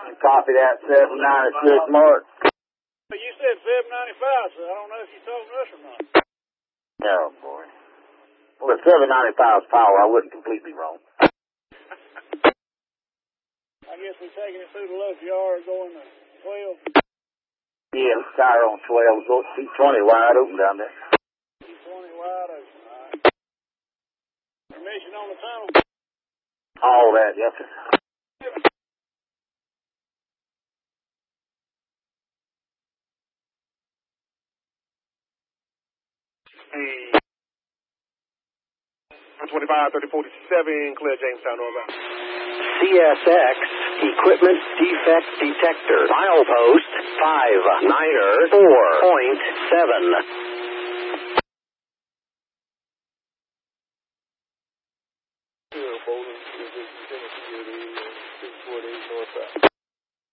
Copy that, 796 Mark. You said 795, so I don't know if you're talking to us or not. Oh, boy. Well, if 795 is power, I wasn't completely wrong. I guess we're taking it through the local yard going to 12. Yeah, tire on 12. Go T20 wide open down there. T20 wide open, all right. Permission on the tunnel? All that, yes, sir. Hey. 125, 3047, clear Jamestown, over. CSX Equipment Defect Detector. Milepost 594.7. Bowling, 648 north side.